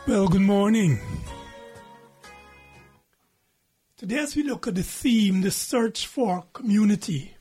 Well, good morning. Today as we look at the theme, the search for community,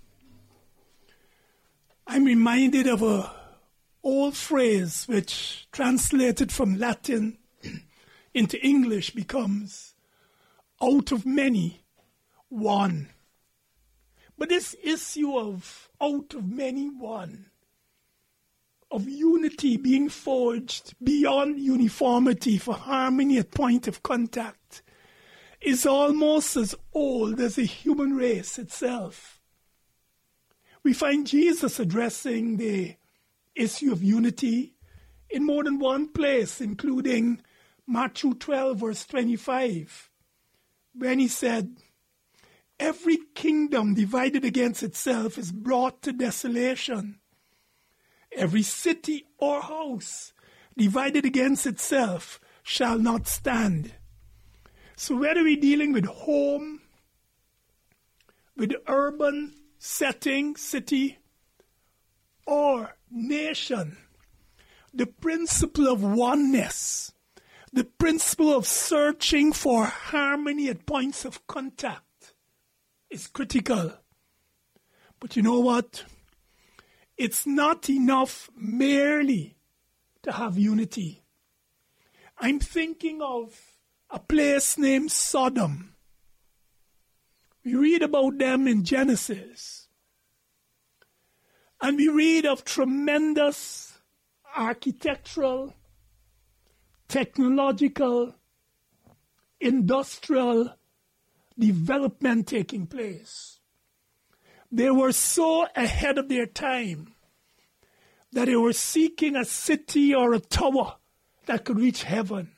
I'm reminded of an old phrase which translated from Latin into English becomes, out of many, one. But this issue of out of many, one, of unity being forged beyond uniformity for harmony at point of contact is almost as old as the human race itself. We find Jesus addressing the issue of unity in more than one place, including Matthew 12, verse 25, when he said, "Every kingdom divided against itself is brought to desolation. Every city or house divided against itself shall not stand." So whether we're dealing with home, with urban setting, city, or nation, the principle of oneness, the principle of searching for harmony at points of contact is critical. But you know what? It's not enough merely to have unity. I'm thinking of a place named Sodom. We read about them in Genesis. And we read of tremendous architectural, technological, industrial development taking place. They were so ahead of their time that they were seeking a city or a tower that could reach heaven.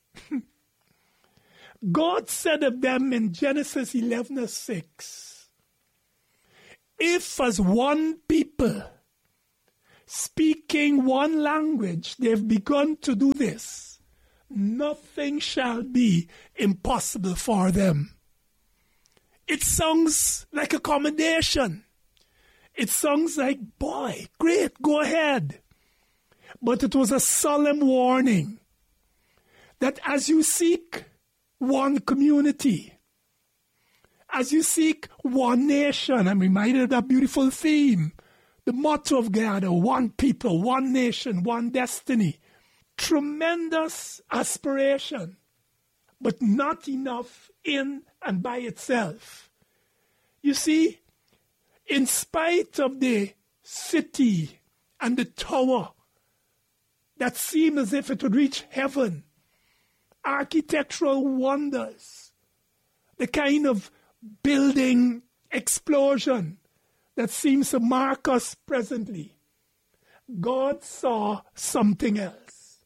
God said of them in Genesis 11:6, if as one people, speaking one language, they've begun to do this, nothing shall be impossible for them. It sounds like a commendation. It sounds like, boy, great, go ahead. But it was a solemn warning that as you seek one community, as you seek one nation, I'm reminded of that beautiful theme, the motto of God, one people, one nation, one destiny. Tremendous aspiration, but not enough in and by itself. You see, in spite of the city and the tower that seem as if it would reach heaven, architectural wonders, the kind of building explosion that seems to mark us presently, God saw something else.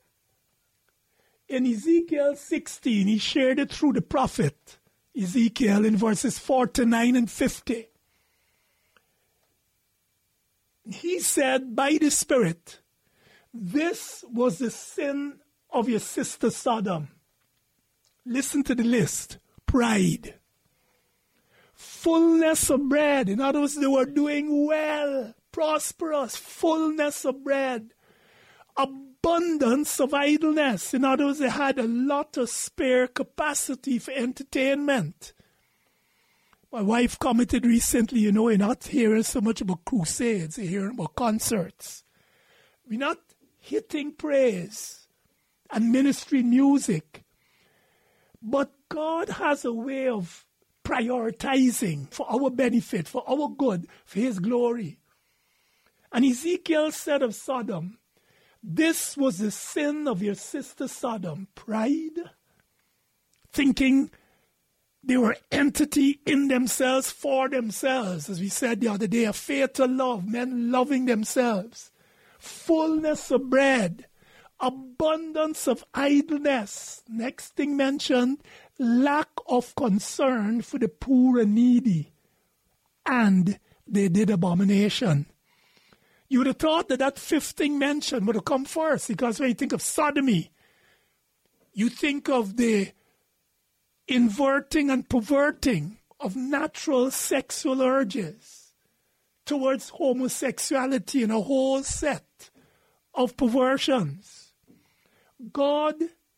In Ezekiel 16, he shared it through the prophet Ezekiel in verses 49 and 50. He said by the Spirit, this was the sin of your sister Sodom. Listen to the list. Pride. Fullness of bread. In other words, they were doing well, prosperous, fullness of bread. Abundance of idleness. In other words, they had a lot of spare capacity for entertainment. My wife commented recently, you're not hearing so much about crusades, you're hearing about concerts. We're not hitting praise and ministry music. But God has a way of prioritizing for our benefit, for our good, for His glory. And Ezekiel said of Sodom, this was the sin of your sister Sodom. Pride, thinking they were entity in themselves, for themselves. As we said the other day, a fatal love, men loving themselves. Fullness of bread, abundance of idleness. Next thing mentioned, lack of concern for the poor and needy. And they did abomination. You would have thought that fifth thing mentioned would have come first, because when you think of sodomy, you think of the inverting and perverting of natural sexual urges towards homosexuality and a whole set of perversions. God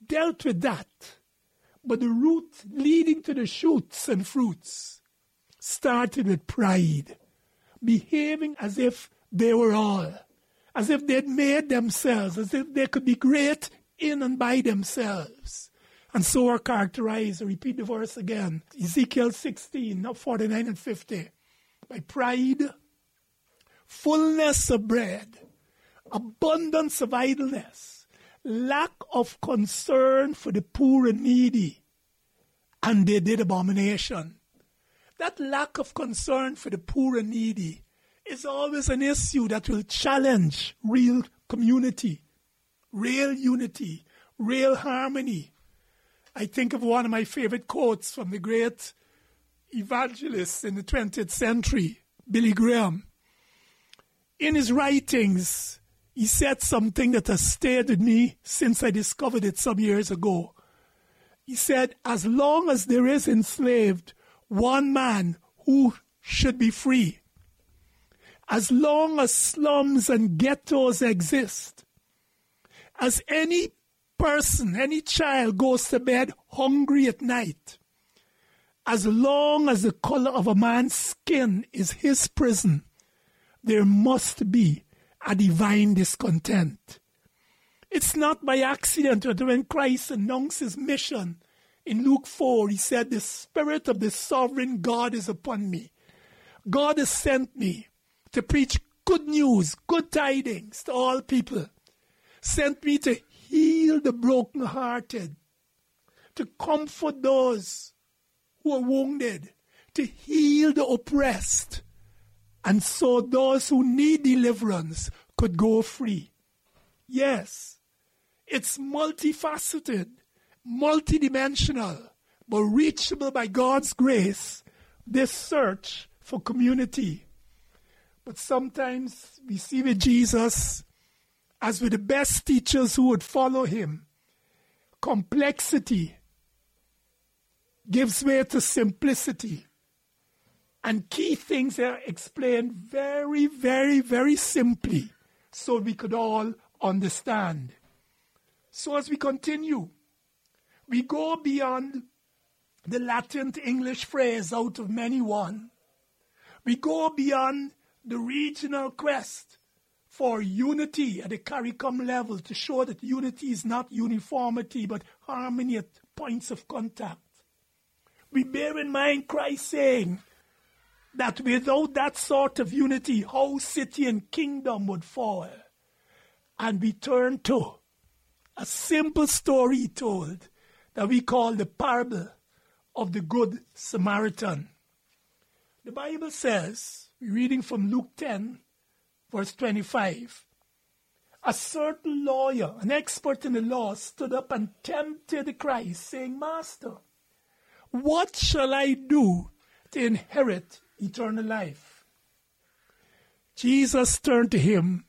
dealt with that. But the root leading to the shoots and fruits started with pride, behaving as if they were all, as if they'd made themselves, as if they could be great in and by themselves. And so are characterized, I repeat the verse again, Ezekiel 16, 49 and 50, by pride, fullness of bread, abundance of idleness, lack of concern for the poor and needy, and they did abomination. That lack of concern for the poor and needy is always an issue that will challenge real community, real unity, real harmony. I think of one of my favorite quotes from the great evangelist in the 20th century, Billy Graham. In his writings, he said something that has stayed with me since I discovered it some years ago. He said, as long as there is enslaved one man who should be free, as long as slums and ghettos exist, as any person, any child goes to bed hungry at night, as long as the color of a man's skin is his prison, there must be a divine discontent. It's not by accident that when Christ announced his mission in Luke 4, he said, the Spirit of the sovereign God is upon me. God has sent me to preach good news, good tidings to all people. Sent me to heal the brokenhearted, to comfort those who are wounded, to heal the oppressed, and so those who need deliverance could go free. Yes, it's multifaceted, multidimensional, but reachable by God's grace, this search for community. But sometimes we see with Jesus, as with the best teachers who would follow him, complexity gives way to simplicity. And key things are explained very, very, very simply so we could all understand. So as we continue, we go beyond the Latin to English phrase, out of many one. We go beyond the regional quest for unity at the CARICOM level to show that unity is not uniformity but harmony at points of contact. We bear in mind Christ saying that without that sort of unity, house, city, and kingdom would fall. And we turn to a simple story he told that we call the parable of the Good Samaritan. The Bible says, we're reading from Luke 10, verse 25, a certain lawyer, an expert in the law, stood up and tempted Christ, saying, Master, what shall I do to inherit eternal life? Jesus turned to him,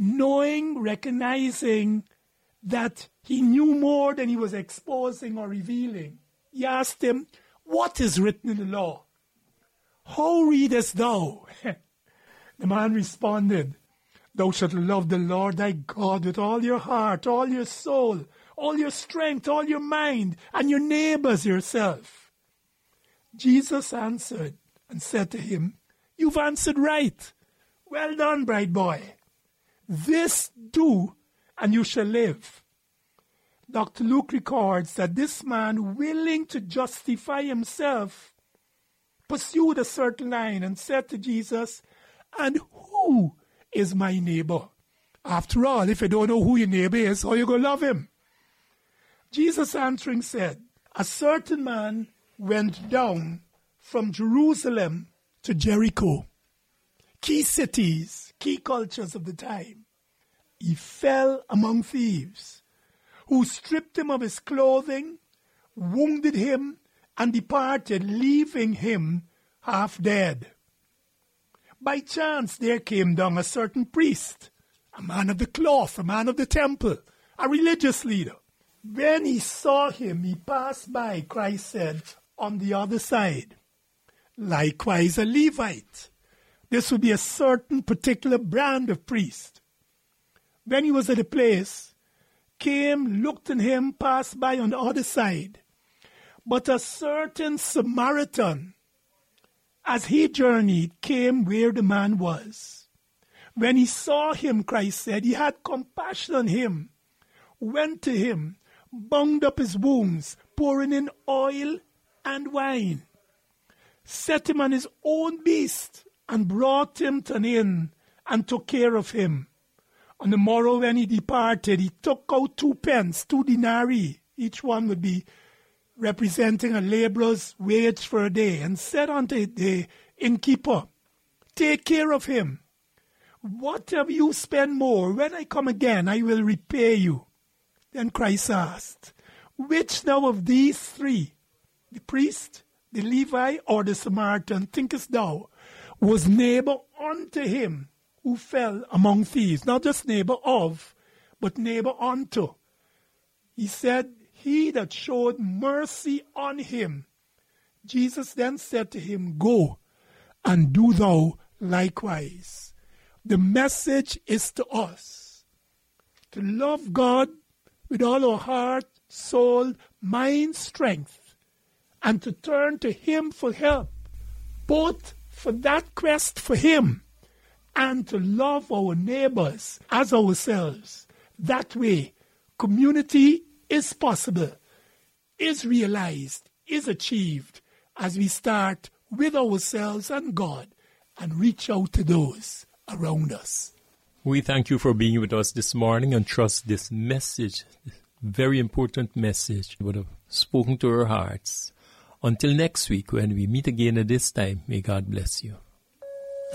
recognizing that he knew more than he was exposing or revealing. He asked him, what is written in the law? How readest thou? The man responded, thou shalt love the Lord thy God with all your heart, all your soul, all your strength, all your mind, and your neighbor as yourself. Jesus answered and said to him, you've answered right. Well done, bright boy. This do, and you shall live. Dr. Luke records that this man, willing to justify himself, pursued a certain line and said to Jesus, and who is my neighbor? After all, if you don't know who your neighbor is, how you going to love him? Jesus answering said, a certain man went down from Jerusalem to Jericho, key cities, key cultures of the time. He fell among thieves, who stripped him of his clothing, wounded him, and departed, leaving him half dead. By chance there came down a certain priest, a man of the cloth, a man of the temple, a religious leader. When he saw him, he passed by, Christ said, on the other side. Likewise a Levite. This would be a certain particular brand of priest. When he was at a place, came, looked on him, passed by on the other side. But a certain Samaritan, as he journeyed, came where the man was. When he saw him, Christ said, he had compassion on him, went to him, bound up his wounds, pouring in oil and wine, set him on his own beast, and brought him to an inn, and took care of him. On the morrow when he departed, he took out 2 pence, 2 denarii, each one would be representing a laborer's wage for a day, and said unto the innkeeper, take care of him. Whatever you spend more, when I come again, I will repay you. Then Christ asked, which now of these 3, the priest, the Levi, or the Samaritan, thinkest thou, was neighbor unto him who fell among thieves? Not just neighbor of, but neighbor unto. He said, he that showed mercy on him. Jesus then said to him, go, and do thou likewise. The message is to us to love God with all our heart, soul, mind, strength, and to turn to him for help, both for that quest for him and to love our neighbors as ourselves. That way, community is possible, is realized, is achieved as we start with ourselves and God and reach out to those around us. We thank you for being with us this morning and trust this message, very important message, would have spoken to our hearts. Until next week when we meet again at this time, may God bless you.